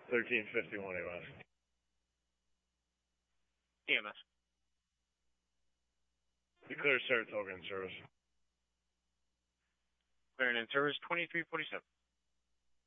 1351 AMS. EMS. Declare Saratoga in service. Clearing in service 2347.